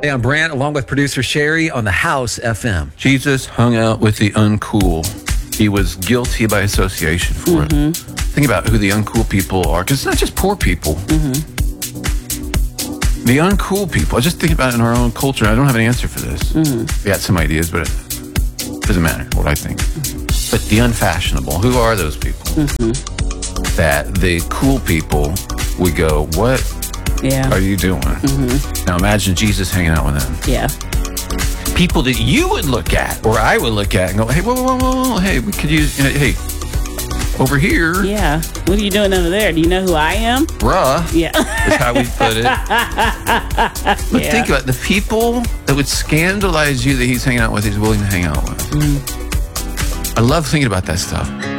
Hey, I'm Brant, along with producer Sherry on the House FM. Jesus hung out with the uncool. He was guilty by association for it. Think about who the uncool people are, because it's not just poor people. The uncool people, I just think about it in our own culture. I don't have an answer for this. We got some ideas, but it doesn't matter what I think. But the unfashionable, who are those people? That the cool people would go, what are you doing? Now imagine Jesus hanging out with them. Yeah. People that you would look at, or I would look at and go, hey, whoa, hey, we could use, hey, over here. Yeah. What are you doing over there? Do you know who I am? Bruh. Yeah. Is how we put it. But think about the people that would scandalize you that he's hanging out with, he's willing to hang out with. I love thinking about that stuff.